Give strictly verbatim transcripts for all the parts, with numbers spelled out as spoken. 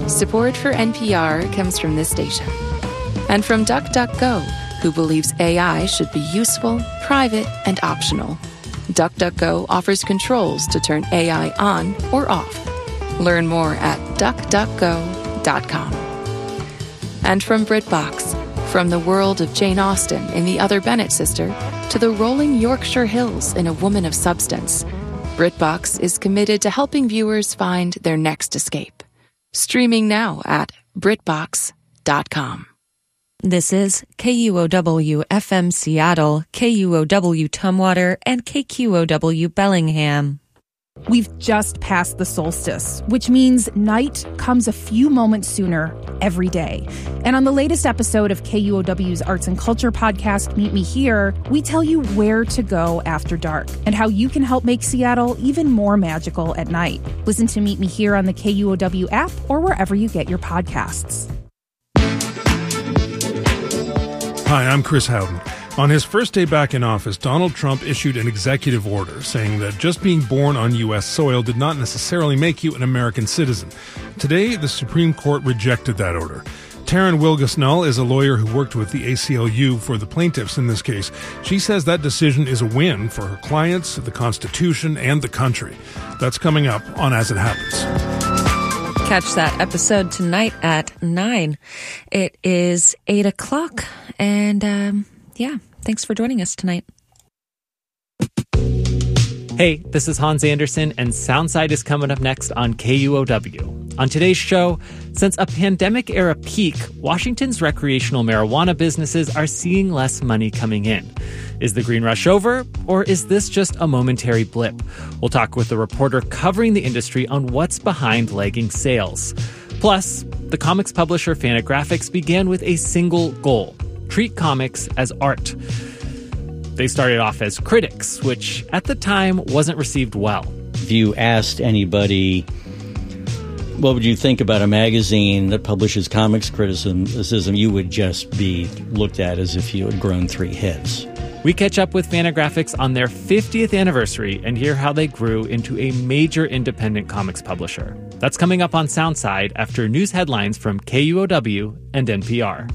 Support for N P R comes from this station. And from DuckDuckGo, who believes A I should be useful, private, and optional. DuckDuckGo offers controls to turn A I on or off. Learn more at duck duck go dot com. And from BritBox, from the world of Jane Austen in The Other Bennet Sister to the rolling Yorkshire Hills in A Woman of Substance, BritBox is committed to helping viewers find their next escape. Streaming now at britbox dot com. This is K U O W F M Seattle, K U O W Tumwater, and K Q O W Bellingham. We've just passed the solstice, which means night comes a few moments sooner every day. And on the latest episode of K U O W's Arts and Culture podcast, Meet Me Here, we tell you where to go after dark and how you can help make Seattle even more magical at night. Listen to Meet Me Here on the K U O W app or wherever you get your podcasts. Hi, I'm Chris Howden. On his first day back in office, Donald Trump issued an executive order saying that just being born on U S soil did not necessarily make you an American citizen. Today, the Supreme Court rejected that order. Taryn Wilgus-Null is a lawyer who worked with the A C L U for the plaintiffs in this case. She says that decision is a win for her clients, the Constitution, and the country. That's coming up on As It Happens. Catch that episode tonight at nine. It is eight o'clock, and um, yeah, thanks for joining us tonight. Hey, this is Hans Anderson, and Soundside is coming up next on K U O W. On today's show, since a pandemic-era peak, Washington's recreational marijuana businesses are seeing less money coming in. Is the green rush over, or is this just a momentary blip? We'll talk with the reporter covering the industry on what's behind lagging sales. Plus, the comics publisher Fantagraphics began with a single goal: treat comics as art. They started off as critics, which at the time wasn't received well. If you asked anybody, what would you think about a magazine that publishes comics criticism, you would just be looked at as if you had grown three heads. We catch up with Fantagraphics on their fiftieth anniversary and hear how they grew into a major independent comics publisher. That's coming up on Soundside after news headlines from K U O W and N P R.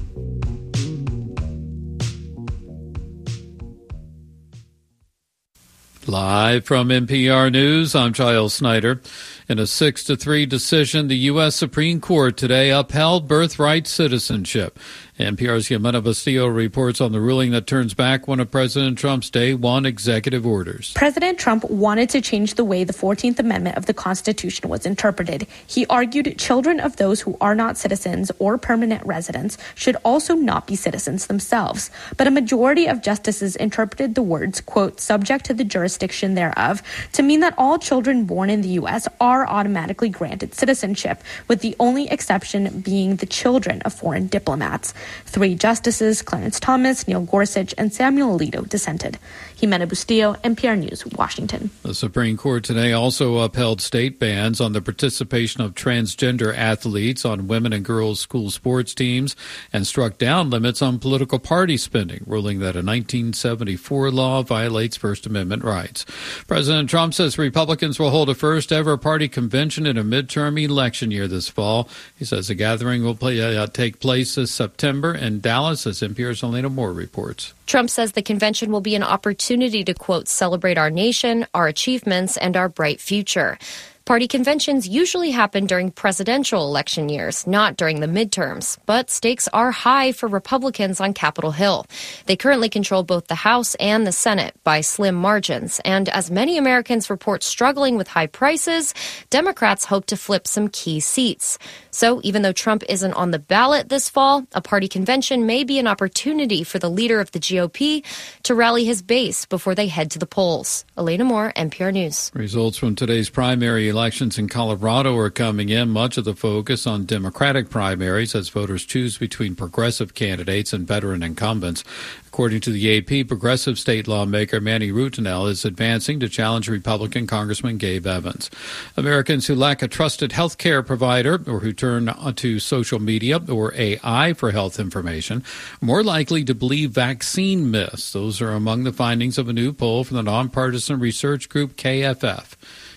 Live from N P R News, I'm Giles Snyder. In a six to three decision, the U S Supreme Court today upheld birthright citizenship. N P R's Yamena Bastillo reports on the ruling that turns back one of President Trump's day one executive orders. President Trump wanted to change the way the fourteenth Amendment of the Constitution was interpreted. He argued children of those who are not citizens or permanent residents should also not be citizens themselves. But a majority of justices interpreted the words, quote, subject to the jurisdiction thereof, to mean that all children born in the U S are automatically granted citizenship, with the only exception being the children of foreign diplomats. Three justices, Clarence Thomas, Neil Gorsuch, and Samuel Alito, dissented. Jimena Bustillo, N P R News, Washington. The Supreme Court today also upheld state bans on the participation of transgender athletes on women and girls school sports teams and struck down limits on political party spending, ruling that a nineteen seventy-four law violates First Amendment rights. President Trump says Republicans will hold a first-ever party convention in a midterm election year this fall. He says the gathering will play, uh, take place this September in Dallas, as N P R's Elena Moore reports. Trump says the convention will be an opportunity to, quote, celebrate our nation, our achievements, and our bright future. Party conventions usually happen during presidential election years, not during the midterms. But stakes are high for Republicans on Capitol Hill. They currently control both the House and the Senate by slim margins. And as many Americans report struggling with high prices, Democrats hope to flip some key seats. So even though Trump isn't on the ballot this fall, a party convention may be an opportunity for the leader of the G O P to rally his base before they head to the polls. Elena Moore, N P R News. Results from today's primary elections in Colorado are coming in. Much of the focus on Democratic primaries as voters choose between progressive candidates and veteran incumbents. According to the A P, progressive state lawmaker Manny Rutinel is advancing to challenge Republican Congressman Gabe Evans. Americans who lack a trusted health care provider or who turn to social media or A I for health information are more likely to believe vaccine myths. Those are among the findings of a new poll from the nonpartisan research group K F F.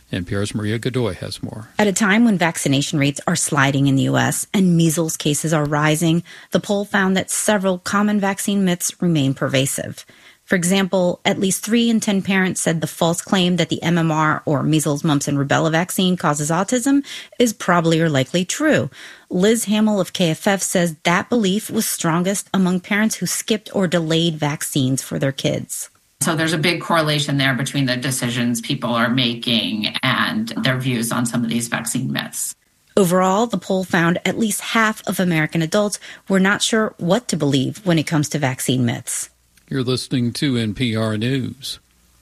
N P R's Maria Godoy has more. At a time when vaccination rates are sliding in the U S and measles cases are rising, the poll found that several common vaccine myths remain pervasive. For example, at least three in ten parents said the false claim that the M M R, or measles, mumps, and rubella vaccine causes autism is probably or likely true. Liz Hamill of K F F says that belief was strongest among parents who skipped or delayed vaccines for their kids. So there's a big correlation there between the decisions people are making and their views on some of these vaccine myths. Overall, the poll found at least half of American adults were not sure what to believe when it comes to vaccine myths. You're listening to N P R News.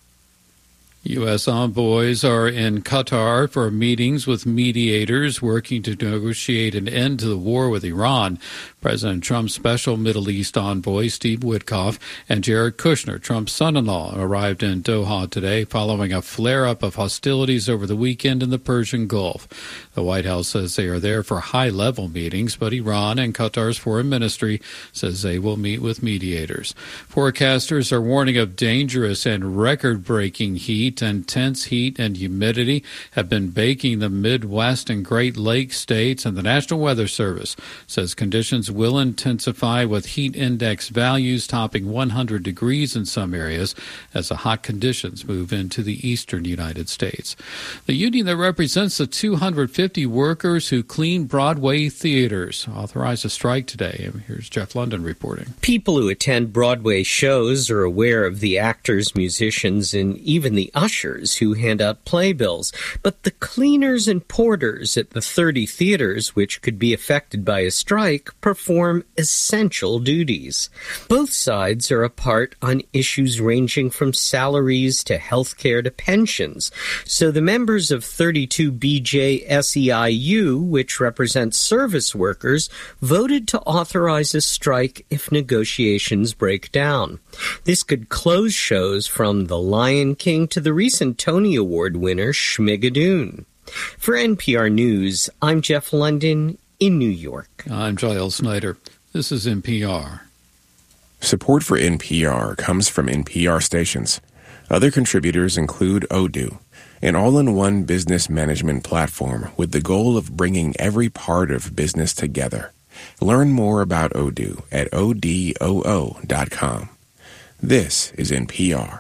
U S envoys are in Qatar for meetings with mediators working to negotiate an end to the war with Iran. President Trump's special Middle East envoy, Steve Witkoff, and Jared Kushner, Trump's son-in-law, arrived in Doha today following a flare-up of hostilities over the weekend in the Persian Gulf. The White House says they are there for high-level meetings, but Iran and Qatar's foreign ministry says they will meet with mediators. Forecasters are warning of dangerous and record-breaking heat. Intense heat and humidity have been baking the Midwest and Great Lakes states, and the National Weather Service says conditions will intensify with heat index values topping one hundred degrees in some areas as the hot conditions move into the eastern United States. The union that represents the two hundred fifty workers who clean Broadway theaters authorized a strike today. Here's Jeff London reporting. People who attend Broadway shows are aware of the actors, musicians, and even the ushers who hand out playbills, but the cleaners and porters at the thirty theaters, which could be affected by a strike, perform essential duties. Both sides are apart on issues ranging from salaries to health care to pensions, so the members of thirty-two B J S E I U, which represents service workers, voted to authorize a strike if negotiations break down. This could close shows from The Lion King to the recent Tony Award winner Schmigadoon. For N P R News, I'm Jeff London in New York. I'm Giles Snyder. This is N P R. Support for N P R comes from N P R stations. Other contributors include Odoo, an all-in-one business management platform with the goal of bringing every part of business together. Learn more about Odoo at odoo dot com. This is N P R.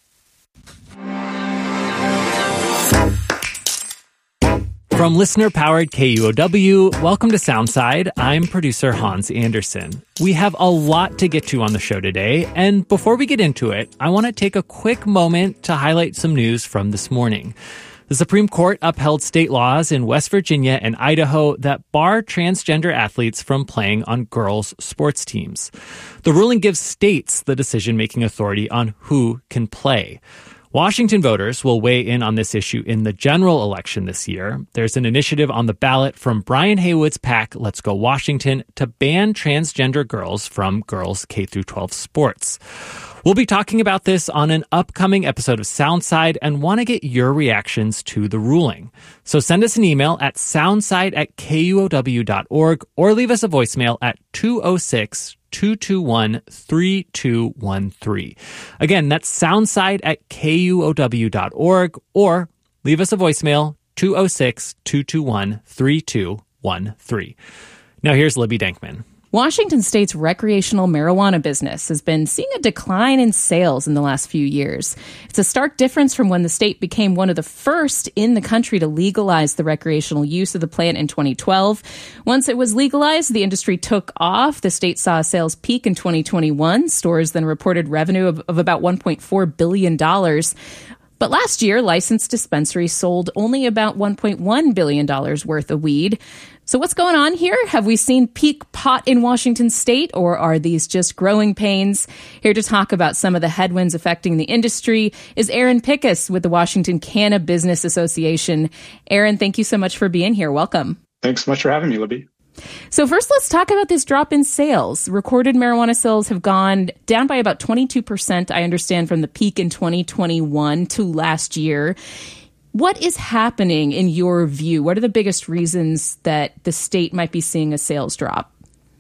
From listener-powered K U O W, welcome to Soundside. I'm producer Hans Anderson. We have a lot to get to on the show today, and before we get into it, I want to take a quick moment to highlight some news from this morning. The Supreme Court upheld state laws in West Virginia and Idaho that bar transgender athletes from playing on girls' sports teams. The ruling gives states the decision-making authority on who can play. Washington voters will weigh in on this issue in the general election this year. There's an initiative on the ballot from Brian Haywood's PAC, Let's Go Washington, to ban transgender girls from girls' K through twelve sports. We'll be talking about this on an upcoming episode of Soundside and want to get your reactions to the ruling. So send us an email at soundside at K U O W dot org or leave us a voicemail at two oh six, two two one, three two one three. Again, that's soundside at K U O W dot org or leave us a voicemail two oh six, two two one, three two one three. Now here's Libby Dankman. Washington State's recreational marijuana business has been seeing a decline in sales in the last few years. It's a stark difference from when the state became one of the first in the country to legalize the recreational use of the plant in twenty twelve. Once it was legalized, the industry took off. The state saw a sales peak in twenty twenty-one. Stores then reported revenue of, of about one point four billion dollars. But last year, licensed dispensaries sold only about one point one billion dollars worth of weed. So what's going on here? Have we seen peak pot in Washington State, or are these just growing pains? Here to talk about some of the headwinds affecting the industry is Aaron Pickus with the Washington Canna Business Association. Aaron, thank you so much for being here. Welcome. Thanks so much for having me, Libby. So first, let's talk about this drop in sales. Recorded marijuana sales have gone down by about twenty-two percent, I understand, from the peak in twenty twenty-one to last year. What is happening in your view? What are the biggest reasons that the state might be seeing a sales drop?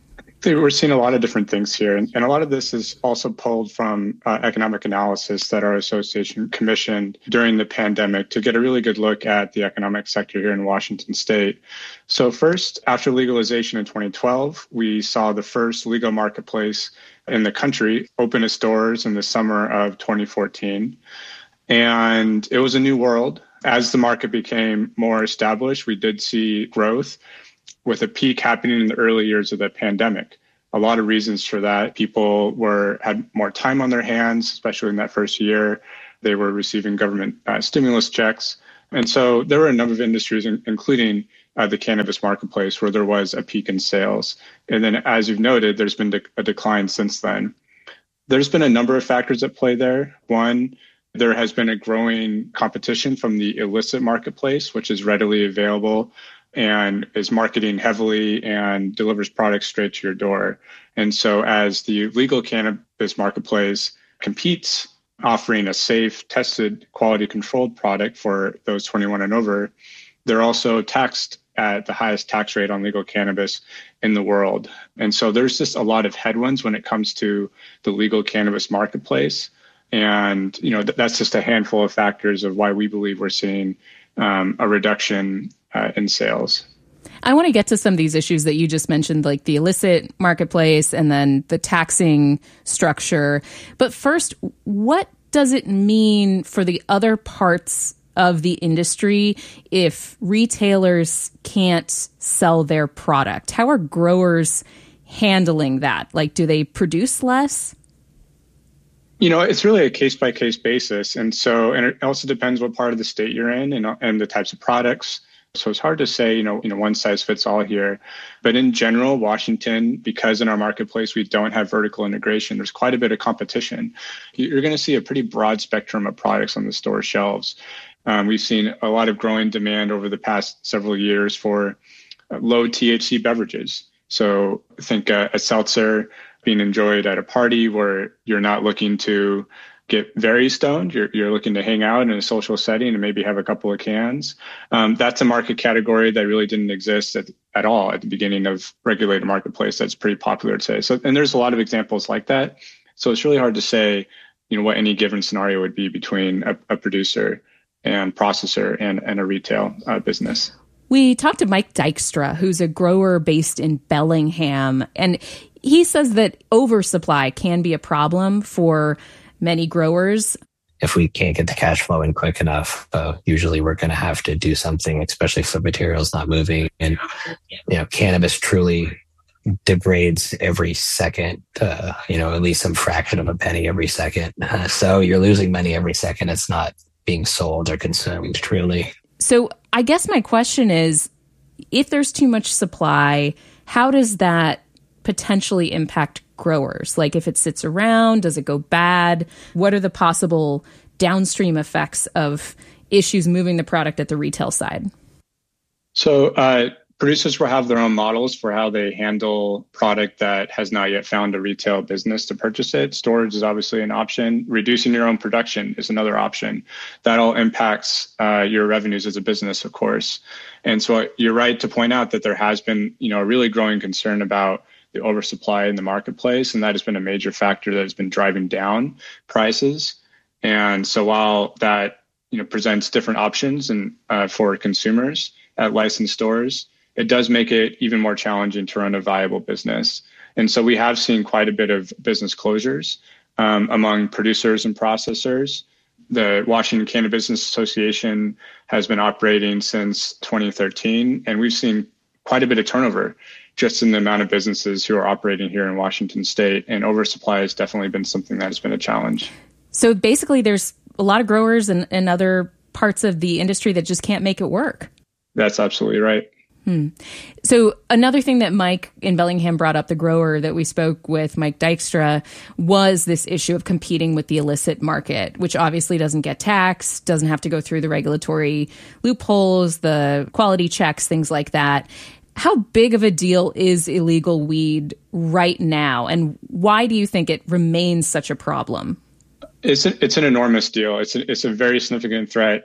We're seeing a lot of different things here. And, and a lot of this is also pulled from uh, economic analysis that our association commissioned during the pandemic to get a really good look at the economic sector here in Washington state. So first, after legalization in twenty twelve, we saw the first legal marketplace in the country open its doors in the summer of twenty fourteen. And it was a new world. As the market became more established, we did see growth, with a peak happening in the early years of the pandemic. A lot of reasons for that. People were had more time on their hands, especially in that first year. They were receiving government uh, stimulus checks. And so there were a number of industries, in, including uh, the cannabis marketplace, where there was a peak in sales. And then, as you've noted, there's been de- a decline since then. There's been a number of factors at play there. One, there has been a growing competition from the illicit marketplace, which is readily available and is marketing heavily and delivers products straight to your door. And so as the legal cannabis marketplace competes, offering a safe, tested, quality controlled product for those twenty-one and over, they're also taxed at the highest tax rate on legal cannabis in the world. And so there's just a lot of headwinds when it comes to the legal cannabis marketplace. And, you know, th- that's just a handful of factors of why we believe we're seeing um, a reduction uh, in sales. I want to get to some of these issues that you just mentioned, like the illicit marketplace and then the taxing structure. But first, what does it mean for the other parts of the industry if retailers can't sell their product? How are growers handling that? Like, do they produce less? You know, it's really a case-by-case basis. And so, and it also depends what part of the state you're in and, and the types of products. So it's hard to say, you know, you know, one size fits all here. But in general, Washington, because in our marketplace, we don't have vertical integration, there's quite a bit of competition. You're going to see a pretty broad spectrum of products on the store shelves. Um, we've seen a lot of growing demand over the past several years for uh, low T H C beverages. So think uh, a seltzer being enjoyed at a party where you're not looking to get very stoned, you're, you're looking to hang out in a social setting and maybe have a couple of cans. Um, that's a market category that really didn't exist at, at all at the beginning of regulated marketplace. That's pretty popular today. So, and there's a lot of examples like that. So it's really hard to say, you know, what any given scenario would be between a, a producer and processor and, and a retail uh, business. We talked to Mike Dykstra, who's a grower based in Bellingham, and he says that oversupply can be a problem for many growers. If we can't get the cash flow in quick enough, uh, usually we're going to have to do something, especially if the material's not moving. And, you know, cannabis truly degrades every second, uh, you know, at least some fraction of a penny every second. Uh, so you're losing money every second. It's not being sold or consumed, truly. So I guess my question is, if there's too much supply, how does that potentially impact growers? Like, if it sits around, does it go bad? What are the possible downstream effects of issues moving the product at the retail side? So uh, producers will have their own models for how they handle product that has not yet found a retail business to purchase it. Storage is obviously an option. Reducing your own production is another option. That all impacts uh, your revenues as a business, of course. And so you're right to point out that there has been, you know, a really growing concern about the oversupply in the marketplace, and that has been a major factor that has been driving down prices. And so while that, you know, presents different options and uh, for consumers at licensed stores, it does make it even more challenging to run a viable business. And so we have seen quite a bit of business closures um, among producers and processors. The Washington Cannabis Business Association has been operating since twenty thirteen, and we've seen quite a bit of turnover just in the amount of businesses who are operating here in Washington state. And oversupply has definitely been something that has been a challenge. So basically, there's a lot of growers and, and other parts of the industry that just can't make it work. That's absolutely right. Hmm. So another thing that Mike in Bellingham brought up, the grower that we spoke with, Mike Dykstra, was this issue of competing with the illicit market, which obviously doesn't get taxed, doesn't have to go through the regulatory loopholes, the quality checks, things like that. How big of a deal is illegal weed right now, and why do you think it remains such a problem? It's a, it's an enormous deal. It's a, it's a very significant threat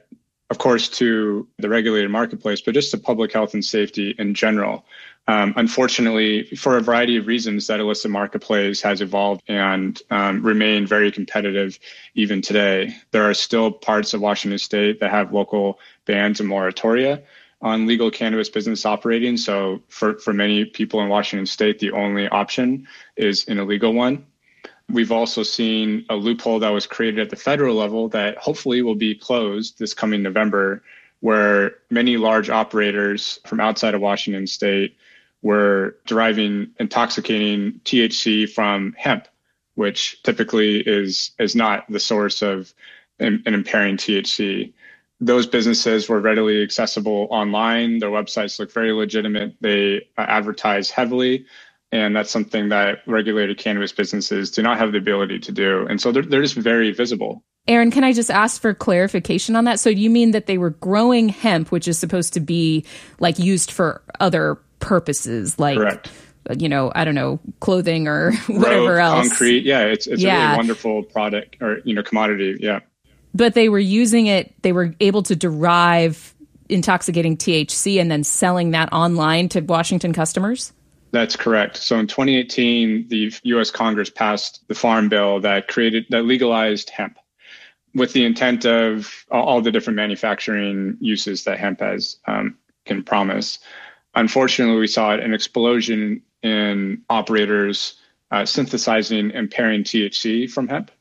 of course, to the regulated marketplace, but just to public health and safety in general. Um, unfortunately, for a variety of reasons, that illicit marketplace has evolved and um, remained very competitive even today. There are still parts of Washington state that have local bans and moratoria on legal cannabis business operating. So for, for many people in Washington state, the only option is an illegal one. We've also seen a loophole that was created at the federal level that hopefully will be closed this coming November, where many large operators from outside of Washington state were deriving intoxicating T H C from hemp, which typically is, is not the source of an, an impairing T H C. Those businesses were readily accessible online. Their websites look very legitimate. They uh, advertise heavily. And that's something that regulated cannabis businesses do not have the ability to do. And so they're, they're just very visible. Aaron, can I just ask for clarification on that? So do you mean that they were growing hemp, which is supposed to be like used for other purposes, like, correct, you know, I don't know, clothing or whatever Rope, else? Concrete. Yeah, it's, it's yeah. a really wonderful product or, you know, commodity. Yeah. But they were using it, they were able to derive intoxicating T H C and then selling that online to Washington customers? That's correct. So in twenty eighteen, the U S Congress passed the Farm Bill that created, that legalized hemp with the intent of all the different manufacturing uses that hemp has um, can promise. Unfortunately, we saw an explosion in operators uh, synthesizing and pairing T H C from hemp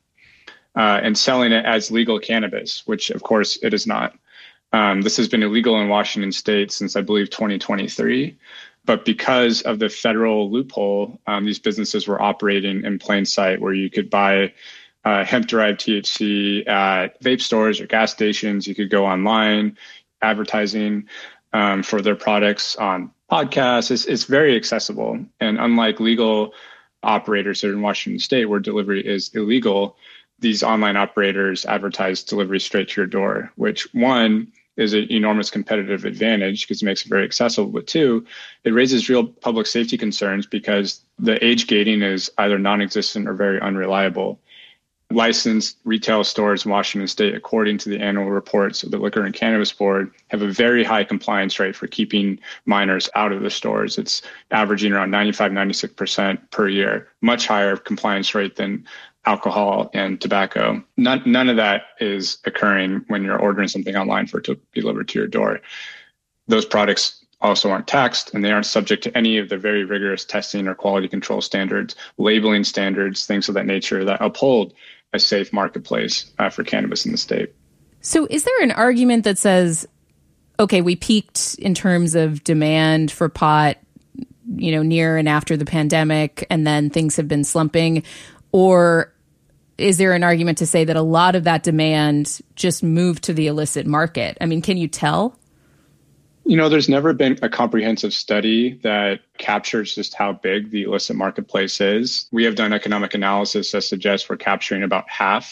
uh, and selling it as legal cannabis, which of course it is not. Um, this has been illegal in Washington state since, I believe, twenty twenty-three. But because of the federal loophole, um, these businesses were operating in plain sight, where you could buy uh, hemp-derived T H C at vape stores or gas stations. You could go online, advertising um, for their products on podcasts. It's, it's very accessible. And unlike legal operators here in Washington state, where delivery is illegal, these online operators advertise delivery straight to your door, which, one, is an enormous competitive advantage because it makes it very accessible. But two, it raises real public safety concerns because the age gating is either non-existent or very unreliable. Licensed retail stores in Washington state, according to the annual reports of the Liquor and Cannabis Board, have a very high compliance rate for keeping minors out of the stores. It's averaging around ninety-five, ninety-six percent per year, much higher compliance rate than alcohol and tobacco. None, none of that is occurring when you're ordering something online for it to be delivered to your door. Those products also aren't taxed, and they aren't subject to any of the very rigorous testing or quality control standards, labeling standards, things of that nature that uphold a safe marketplace uh, for cannabis in the state. So is there an argument that says, okay, we peaked in terms of demand for pot, you know, near and after the pandemic, and then things have been slumping? Or is there an argument to say that a lot of that demand just moved to the illicit market? I mean, can you tell? You know, there's never been a comprehensive study that captures just how big the illicit marketplace is. We have done economic analysis that suggests we're capturing about half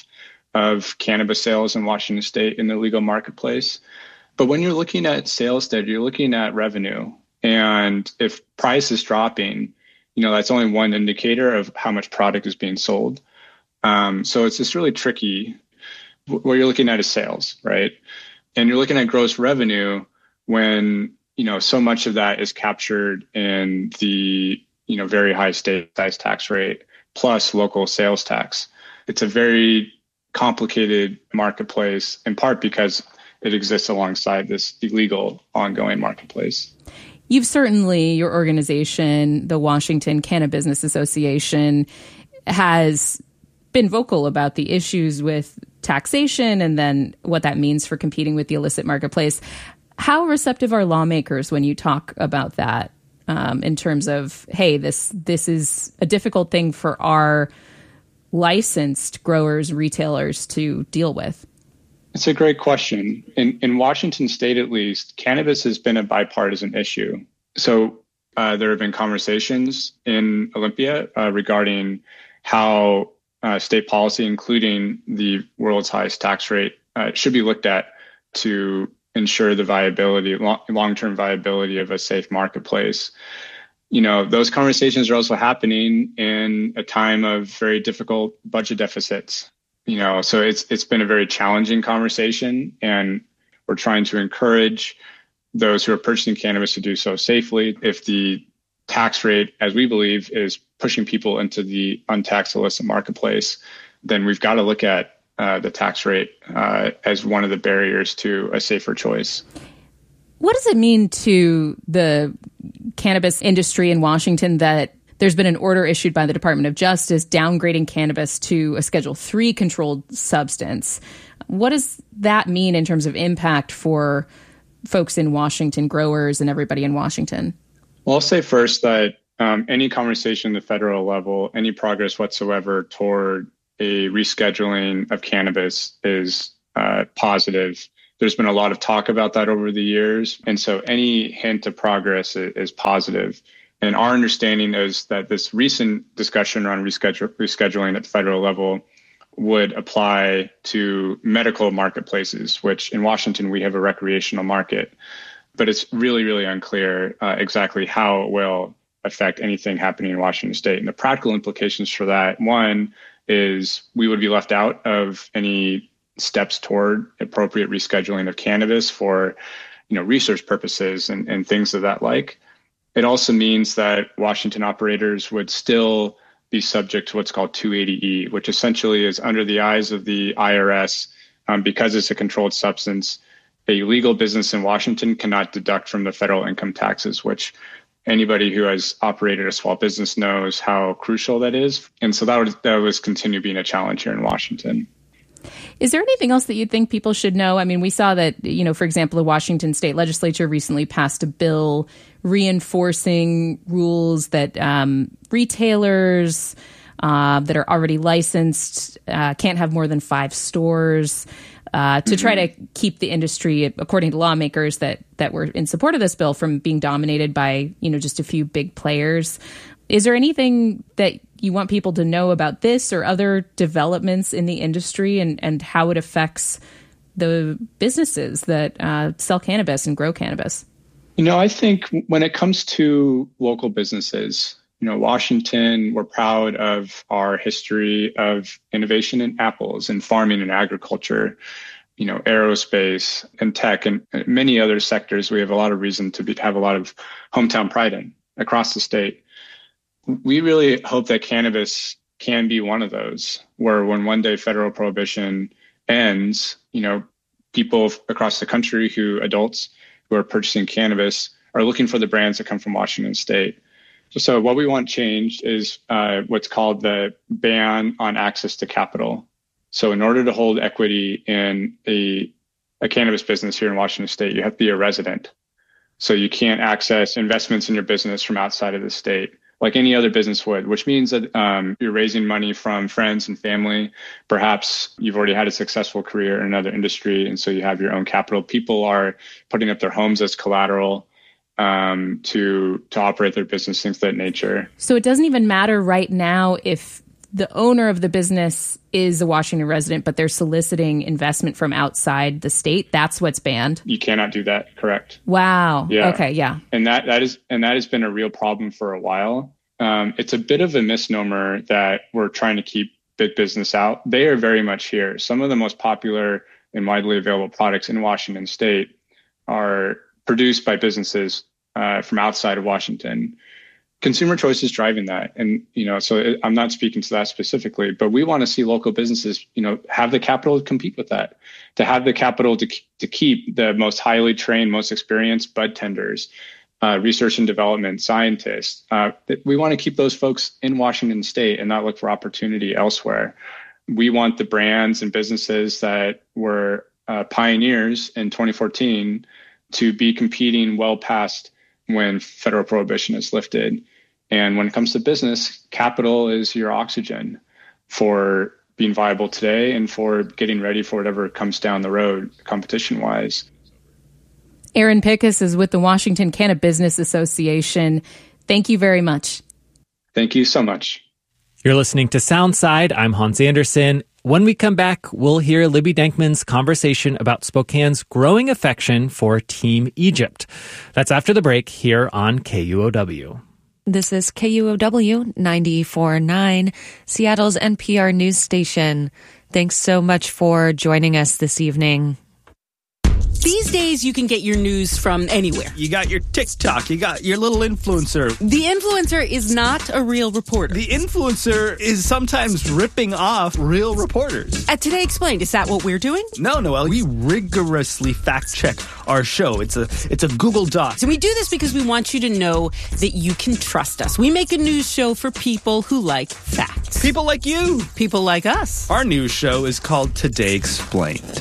of cannabis sales in Washington state in the legal marketplace. But when you're looking at sales data, you're looking at revenue. And if price is dropping, you know, that's only one indicator of how much product is being sold. Um, so it's just really tricky. What you're looking at is sales, right? And you're looking at gross revenue when, you know, so much of that is captured in the, you know, very high state excise tax rate plus local sales tax. It's a very complicated marketplace, in part because it exists alongside this illegal ongoing marketplace. You've certainly, your organization, the Washington Cannabis Business Association, has been vocal about the issues with taxation and then what that means for competing with the illicit marketplace. How receptive are lawmakers when you talk about that um, in terms of, hey, this this is a difficult thing for our licensed growers, retailers to deal with? It's a great question. In in Washington state, at least, cannabis has been a bipartisan issue. So uh, there have been conversations in Olympia uh, regarding how uh, state policy, including the world's highest tax rate, uh, should be looked at to ensure the viability, long-term viability of a safe marketplace. You know, those conversations are also happening in a time of very difficult budget deficits. You know, so it's it's been a very challenging conversation, and We're trying to encourage those who are purchasing cannabis to do so safely. If the tax rate, as we believe, is pushing people into the untaxed illicit marketplace, then we've got to look at uh, the tax rate uh, as one of the barriers to a safer choice. What does it mean to the cannabis industry in Washington that there's been an order issued by the Department of Justice downgrading cannabis to a Schedule three controlled substance? What does that mean in terms of impact for folks in Washington, growers, and everybody in Washington? Well, I'll say first that um, any conversation at the federal level, any progress whatsoever toward a rescheduling of cannabis is uh, positive. There's been a lot of talk about that over the years. And so any hint of progress is, is positive. And our understanding is that this recent discussion around reschedule, rescheduling at the federal level would apply to medical marketplaces, which in Washington, we have a recreational market. But it's really, really unclear uh, exactly how it will affect anything happening in Washington state. And the practical implications for that, one, is we would be left out of any steps toward appropriate rescheduling of cannabis for, you know, research purposes and, and things of that like. It also means that Washington operators would still be subject to what's called two eighty E, which essentially is under the eyes of the I R S, um, because it's a controlled substance. A legal business in Washington cannot deduct from the federal income taxes, which anybody who has operated a small business knows how crucial that is. And so that would, that would continue being a challenge here in Washington. Is there anything else that you think people should know? I mean, we saw that, you know, for example, the Washington State Legislature recently passed a bill reinforcing rules that um, retailers uh, that are already licensed uh, can't have more than five stores uh, to mm-hmm. try to keep the industry, according to lawmakers that that were in support of this bill, from being dominated by, you know, just a few big players. Is there anything that you want people to know about this or other developments in the industry and, and how it affects the businesses that uh, sell cannabis and grow cannabis? You know, I think when it comes to local businesses, you know, Washington, we're proud of our history of innovation in apples and farming and agriculture, you know, aerospace and tech and many other sectors. We have a lot of reason to be, have a lot of hometown pride in across the state. We really hope that cannabis can be one of those, where when one day federal prohibition ends, you know, people across the country who adults who are purchasing cannabis are looking for the brands that come from Washington state. So what we want changed is uh, what's called the ban on access to capital. So in order to hold equity in a, a cannabis business here in Washington state, you have to be a resident. So you can't access investments in your business from outside of the state, like any other business would, which means that um, you're raising money from friends and family. Perhaps you've already had a successful career in another industry, and so you have your own capital. People are putting up their homes as collateral um, to to operate their business, things of that nature. So it doesn't even matter right now if the owner of the business is a Washington resident, but they're soliciting investment from outside the state. That's what's banned. You cannot do that. Correct. Wow. Yeah. Okay. Yeah. And that that is and that has been a real problem for a while. Um, it's a bit of a misnomer that we're trying to keep big business out. They are very much here. Some of the most popular and widely available products in Washington state are produced by businesses uh, from outside of Washington. Consumer choice is driving that. And, you know, so it, I'm not speaking to that specifically, but we want to see local businesses, you know, have the capital to compete with that, to have the capital to, to keep the most highly trained, most experienced bud tenders, uh, research and development scientists. Uh, we want to keep those folks in Washington state and not look for opportunity elsewhere. We want the brands and businesses that were uh, pioneers in twenty fourteen to be competing well past when federal prohibition is lifted. And when it comes to business, capital is your oxygen for being viable today and for getting ready for whatever comes down the road, competition-wise. Aaron Pickus is with the Washington Cannabis Business Association. Thank you very much. Thank you so much. You're listening to Soundside. I'm Hans Anderson. When we come back, we'll hear Libby Denkman's conversation about Spokane's growing affection for Team Egypt. That's after the break here on K U O W. This is K U O W ninety-four point nine, Seattle's N P R news station. Thanks so much for joining us this evening. These days, you can get your news from anywhere. You got your TikTok, you got your little influencer. The influencer is not a real reporter. The influencer is sometimes ripping off real reporters. At Today Explained, is that what we're doing? No, Noelle, we rigorously fact-check our show. It's a it's a Google Doc. So we do this because we want you to know that you can trust us. We make a news show for people who like facts. People like you. People like us. Our news show is called Today Explained.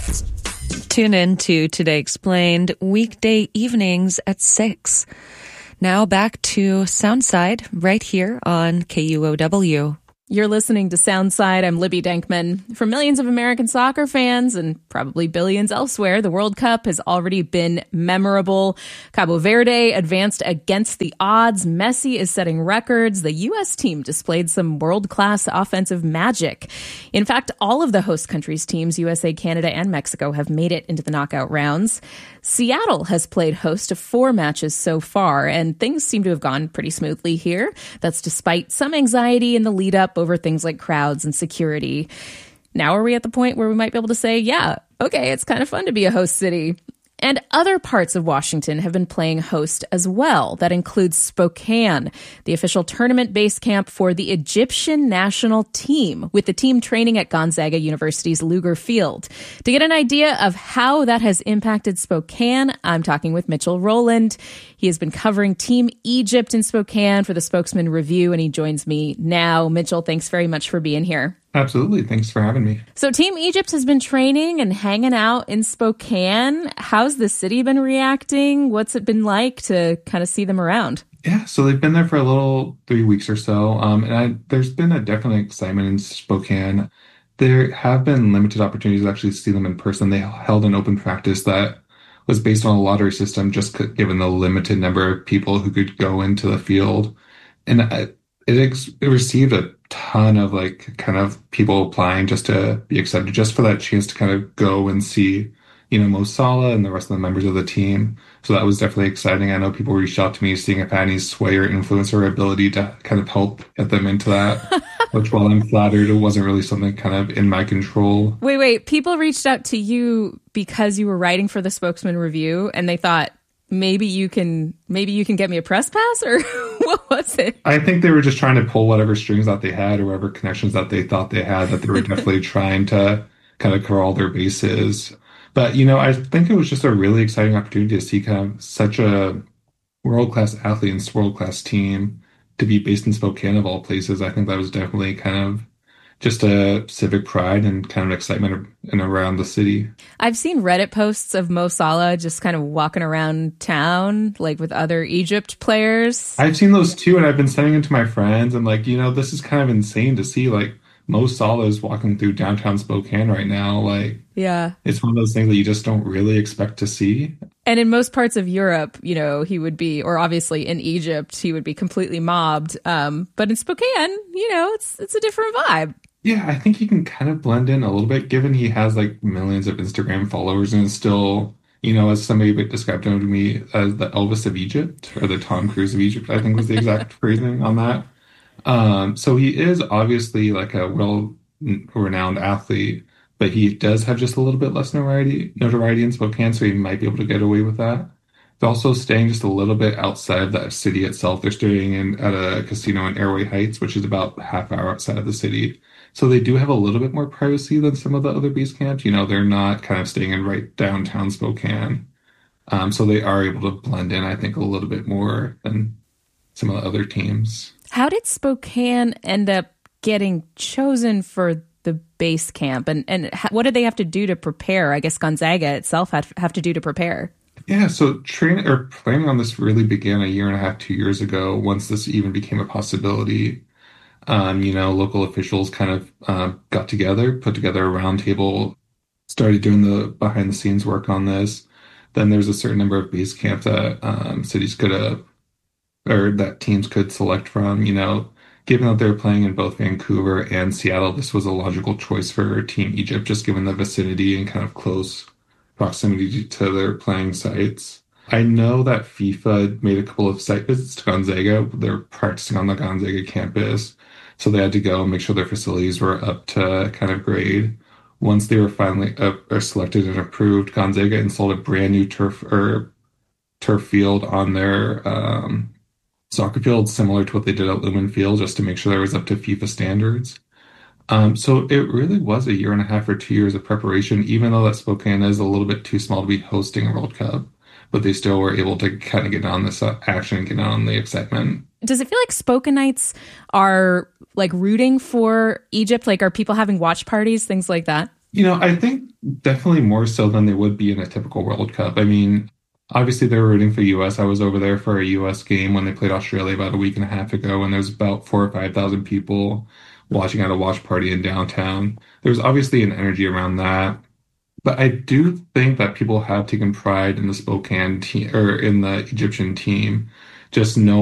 Tune in to Today Explained weekday evenings at six. Now back to Soundside right here on K U O W. You're listening to Soundside. I'm Libby Denkman. For millions of American soccer fans and probably billions elsewhere, the World Cup has already been memorable. Cabo Verde advanced against the odds. Messi is setting records. The U S team displayed some world-class offensive magic. In fact, all of the host countries' teams, U S A, Canada, and Mexico, have made it into the knockout rounds. Seattle has played host to four matches so far, and things seem to have gone pretty smoothly here. That's despite some anxiety in the lead-up over things like crowds and security. Now are we at the point where we might be able to say, yeah, okay, it's kind of fun to be a host city? And other parts of Washington have been playing host as well. That includes Spokane, the official tournament base camp for the Egyptian national team, with the team training at Gonzaga University's Luger Field. To get an idea of how that has impacted Spokane, I'm talking with Mitchell Rowland. He has been covering Team Egypt in Spokane for the Spokesman Review, and he joins me now. Mitchell, thanks very much for being here. Absolutely. Thanks for having me. So Team Egypt has been training and hanging out in Spokane. How's the city been reacting? What's it been like to kind of see them around? Yeah, so they've been there for a little three weeks or so. Um, and I, there's been a definite excitement in Spokane. There have been limited opportunities to actually see them in person. They held an open practice that was based on a lottery system, just given the limited number of people who could go into the field. And it, it, it received a ton of like kind of people applying just to be accepted, just for that chance to kind of go and see, you know, Mo Salah and the rest of the members of the team. So that was definitely exciting. I know people reached out to me seeing if I had any sway or influence or ability to kind of help get them into that, which while I'm flattered, it wasn't really something kind of in my control. Wait, wait, people reached out to you because you were writing for the Spokesman Review and they thought, maybe you can maybe you can get me a press pass, or what was it? I think they were just trying to pull whatever strings that they had or whatever connections that they thought they had, that they were definitely trying to kind of cover all their bases. But, you know, I think it was just a really exciting opportunity to see kind of such a world-class athlete and world-class team to be based in Spokane of all places. I think that was definitely kind of just a civic pride and kind of excitement in around the city. I've seen Reddit posts of Mo Salah just kind of walking around town, like with other Egypt players. I've seen those too, and I've been sending them to my friends. And like, you know, this is kind of insane to see. Like, Mo Salah is walking through downtown Spokane right now. Like, yeah, it's one of those things that you just don't really expect to see. And in most parts of Europe, you know, he would be, or obviously in Egypt, he would be completely mobbed. Um, but in Spokane, you know, it's it's a different vibe. Yeah, I think he can kind of blend in a little bit, given he has like millions of Instagram followers and is still, you know, as somebody described him to me as the Elvis of Egypt, or the Tom Cruise of Egypt, I think was the exact phrasing on that. Um, so he is obviously like a well-renowned athlete, but he does have just a little bit less notoriety, notoriety in Spokane, so he might be able to get away with that. They're also staying just a little bit outside of the city itself. They're staying in at a casino in Airway Heights, which is about a half hour outside of the city. So they do have a little bit more privacy than some of the other base camps. You know, they're not kind of staying in right downtown Spokane. Um, so they are able to blend in, I think, a little bit more than some of the other teams. How did Spokane end up getting chosen for the base camp? And, and what did they have to do to prepare? I guess Gonzaga itself had have to do to prepare. Yeah, so training or planning on this really began a year and a half, two years ago, once this even became a possibility. Um, you know, local officials kind of uh, got together, put together a roundtable, started doing the behind the scenes work on this. Then there's a certain number of base camps that um, cities could have, or that teams could select from. You know, given that they're playing in both Vancouver and Seattle, this was a logical choice for Team Egypt, just given the vicinity and kind of close proximity to their playing sites. I know that FIFA made a couple of site visits to Gonzaga. They're practicing on the Gonzaga campus. So they had to go and make sure their facilities were up to kind of grade. once they were finally uh, are selected and approved, Gonzaga installed a brand new turf or turf field on their um, soccer field, similar to what they did at Lumen Field, just to make sure that it was up to FIFA standards. Um, so it really was a year and a half or two years of preparation, even though that Spokane is a little bit too small to be hosting a World Cup. But they still were able to kind of get on this uh, action and get on the excitement. Does it feel like Spokanites are like rooting for Egypt? Like, are people having watch parties, things like that? You know, I think definitely more so than they would be in a typical World Cup. I mean, obviously they're rooting for U S. I was over there for a U S game when they played Australia about a week and a half ago, and there's about four or five thousand people watching at a watch party in downtown. There's obviously an energy around that. But I do think that people have taken pride in the Spokane team or in the Egyptian team, just knowing